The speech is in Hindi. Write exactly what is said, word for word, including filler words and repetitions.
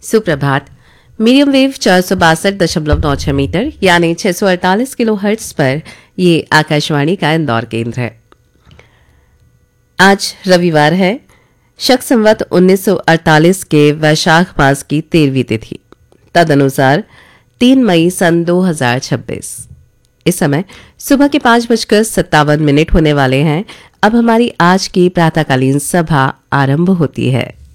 सुप्रभात। मीडियम वेव चार सौ बासठ दशमलव नौ छह मीटर यानी छह सौ अड़तालीस किलो हर्ट्ज पर ये आकाशवाणी का इंदौर केंद्र है। आज रविवार है, शक संवत उन्नीस सौ अड़तालीस के वैशाख मास की तेरहवीं तिथि, तदनुसार तीन मई सन दो हजार छब्बीस। इस समय सुबह के पांच बजकर सत्तावन मिनट होने वाले हैं। अब हमारी आज की प्रातःकालीन सभा आरंभ होती है।